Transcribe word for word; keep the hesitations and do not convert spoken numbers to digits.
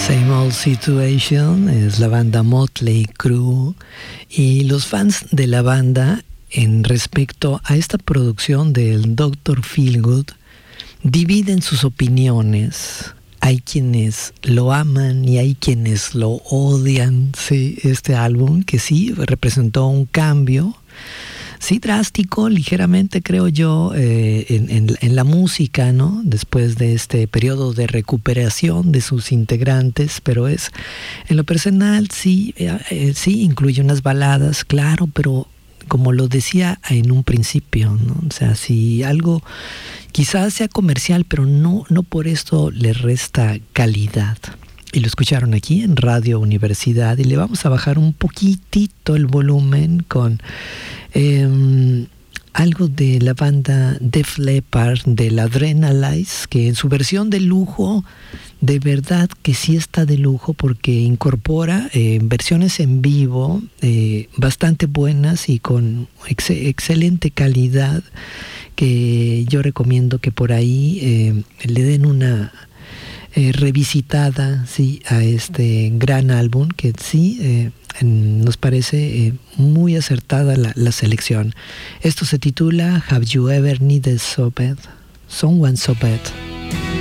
Same Old Situation es la banda Motley Crue, y los fans de la banda, en respecto a esta producción del doctor Feelgood, dividen sus opiniones. Hay quienes lo aman y hay quienes lo odian. Sí, este álbum que sí representó un cambio, sí, drástico, ligeramente, creo yo, eh, en, en, en la música, ¿no? Después de este periodo de recuperación de sus integrantes, pero es, en lo personal, sí, eh, eh, sí, incluye unas baladas, claro, pero como lo decía en un principio, ¿no? O sea, si algo quizás sea comercial, pero no, no por esto le resta calidad. Y lo escucharon aquí en Radio Universidad, y le vamos a bajar un poquitito el volumen con eh, algo de la banda Def Leppard, de la Adrenalize, que en su versión de lujo, de verdad que sí está de lujo, porque incorpora eh, versiones en vivo eh, bastante buenas y con ex excelente calidad, que yo recomiendo que por ahí eh, le den una Eh, revisitada, sí, a este gran álbum, que sí eh, nos parece eh, muy acertada la, la selección. Esto se titula Have You Ever Needed So Bad? Someone So Bad.